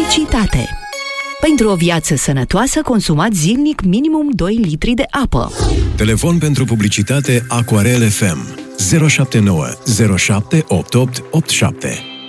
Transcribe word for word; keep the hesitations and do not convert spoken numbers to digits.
Publicitate. Pentru o viață sănătoasă, consumați zilnic minimum doi litri de apă. Telefon pentru publicitate Aquarel F M zero șapte nouă zero șapte opt opt opt șapte.